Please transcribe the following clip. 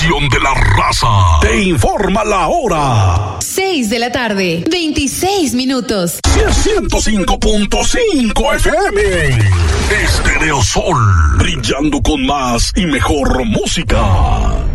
estación de la raza. Te informa la hora. 6 de la tarde, 26 minutos. 105.5 FM. Estéreo Sol, brillando con más y mejor música.